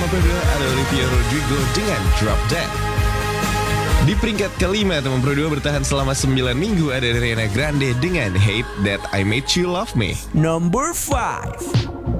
nomor 2 ada Olivia Rodrigo dengan Drop Dead. Di peringkat kelima, teman Pro 2 bertahan selama 9 minggu ada Ariana Grande dengan Hate That I Made You Love Me. Number 5.